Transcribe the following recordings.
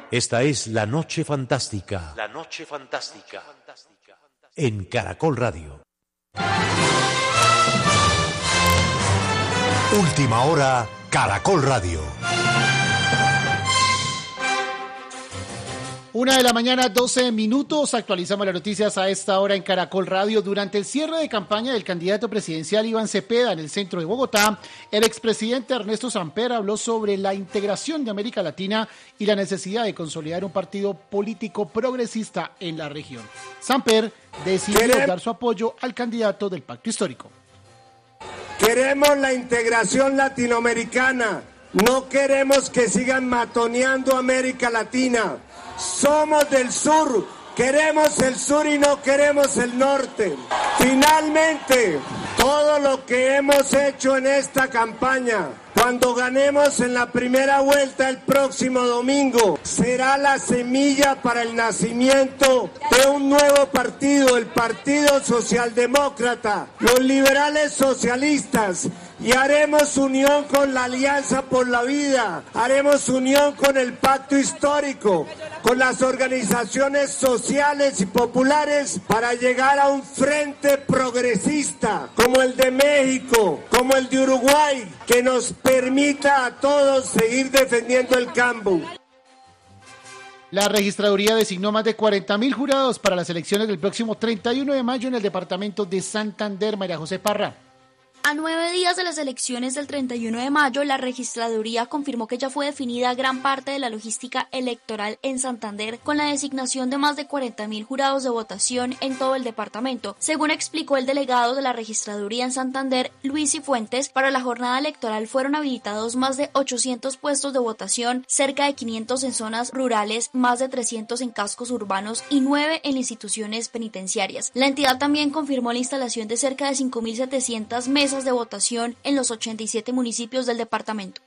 Esta es La Noche Fantástica. La Noche Fantástica. En Caracol Radio. Última hora, Caracol Radio. 1:00 a.m, 12 Actualizamos las noticias a esta hora en Caracol Radio. Durante el cierre de campaña del candidato presidencial Iván Cepeda en el centro de Bogotá, el expresidente Ernesto Samper habló sobre la integración de América Latina y la necesidad de consolidar un partido político progresista en la región. Samper decidió dar su apoyo al candidato del Pacto Histórico. Queremos la integración latinoamericana, no queremos que sigan matoneando América Latina. Somos del sur, queremos el sur y no queremos el norte. Finalmente, todo lo que hemos hecho en esta campaña, cuando ganemos en la primera vuelta el próximo domingo, será la semilla para el nacimiento de un nuevo partido, el Partido Socialdemócrata, los liberales socialistas, y haremos unión con la Alianza por la Vida, haremos unión con el Pacto Histórico, con las organizaciones sociales y populares para llegar a un frente progresista como el de México, como el de Uruguay, que nos permita a todos seguir defendiendo el campo. La registraduría designó más de 40.000 jurados para las elecciones del próximo 31 de mayo en el departamento de Santander. María José Parra. A 9 días de las elecciones del 31 de mayo, la registraduría confirmó que ya fue definida gran parte de la logística electoral en Santander con la designación de más de 40.000 jurados de votación en todo el departamento. Según explicó el delegado de la registraduría en Santander, Luis Cifuentes, para la jornada electoral fueron habilitados más de 800 puestos de votación, cerca de 500 en zonas rurales, más de 300 en cascos urbanos y 9 en instituciones penitenciarias. La entidad también confirmó la instalación de cerca de 5.700 mesas de votación en los 87 municipios del departamento.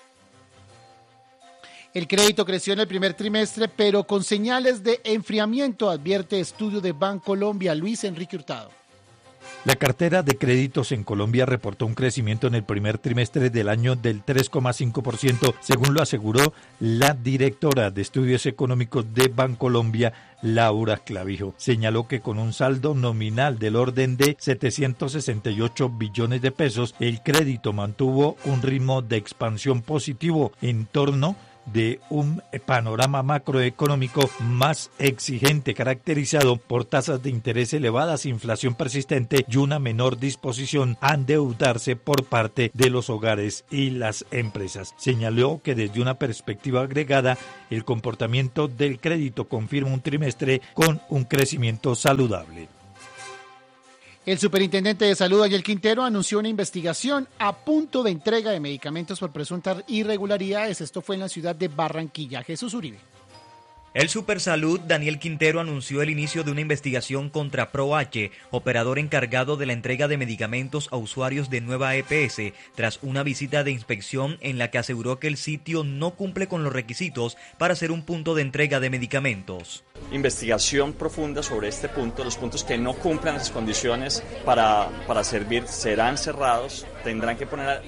El crédito creció en el primer trimestre, pero con señales de enfriamiento, advierte estudio de Bancolombia. Luis Enrique Hurtado. La cartera de créditos en Colombia reportó un crecimiento en el primer trimestre del año del 3,5%, según lo aseguró la directora de Estudios Económicos de Bancolombia, Laura Clavijo. Señaló que con un saldo nominal del orden de 768 billones de pesos, el crédito mantuvo un ritmo de expansión positivo en torno de un panorama macroeconómico más exigente, caracterizado por tasas de interés elevadas, inflación persistente y una menor disposición a endeudarse por parte de los hogares y las empresas. Señaló que desde una perspectiva agregada, el comportamiento del crédito confirma un trimestre con un crecimiento saludable. El superintendente de salud, Daniel Quintero, anunció una investigación a punto de entrega de medicamentos por presuntas irregularidades. Esto fue en la ciudad de Barranquilla. Jesús Uribe. El Supersalud, Daniel Quintero, anunció el inicio de una investigación contra ProH, operador encargado de la entrega de medicamentos a usuarios de Nueva EPS, tras una visita de inspección en la que aseguró que el sitio no cumple con los requisitos para ser un punto de entrega de medicamentos. Investigación profunda sobre este punto, los puntos que no cumplan las condiciones para servir serán cerrados, tendrán que poner